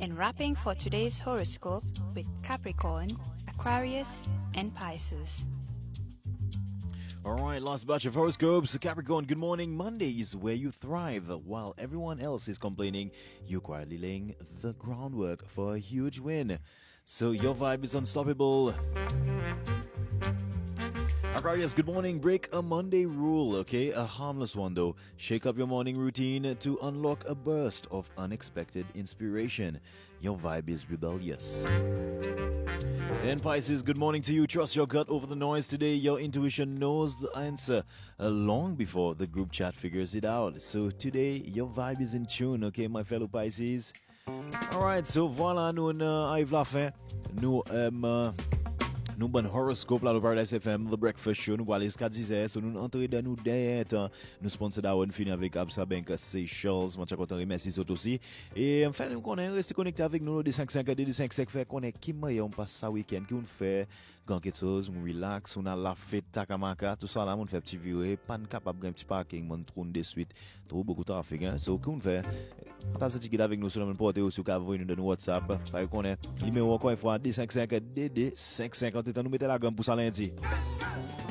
and wrapping for today's horoscope with Capricorn, Aquarius, and Pisces. Alright, last batch of horoscopes. Capricorn, good morning. Monday is where you thrive. While everyone else is complaining, you're quietly laying the groundwork for a huge win. So your vibe is unstoppable. Aquarius, good morning. Break a Monday rule, okay? A harmless one though. Shake up your morning routine to unlock a burst of unexpected inspiration. Your vibe is rebellious. And Pisces, good morning to you. Trust your gut over the noise today. Your intuition knows the answer long before the group chat figures it out. So today, your vibe is in tune, okay, my fellow Pisces? Alright, so voilà, nous arrivons à la fin. Nous bon horoscope là, le Paradise FM, The Breakfast Show, nous voilà jusqu'à 10h, so nous entrons dans nous dernier temps, nous sponsor d'Awan fini avec Absa Bank Seychelles, moi content remercie ça aussi, et enfin nous connaît, restez connectés avec nous, des 5-5, des 5-5, fait connaît qui meilleur on passe ça week-end, qui on fait, quand quelque chose, on relax, on a la fête, takamaka, tout ça là, on fait petit viré, pas capable un petit parking, on trône de suite, trop beaucoup de trafic, hein, so qu'on fait, partagez ticket avec nous sur le même porté ou sur nous dans WhatsApp, fait qu'on est, numéro encore une fois, D55, DD550, nous mettez la gamme pour ça lundi.